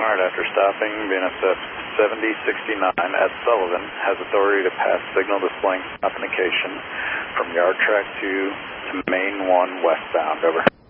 Alright, after stopping, BNSF 7069 at Sullivan has authority to pass signal displaying stop indication from yard track 2 to main 1 westbound. Over.